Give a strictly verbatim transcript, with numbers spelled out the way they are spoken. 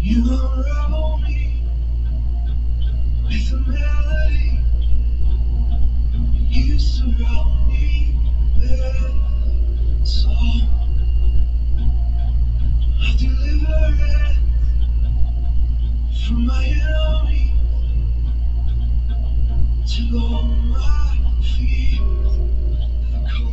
You unravel me with a melody. You surround me with song of deliverance from my enemy till all my fears.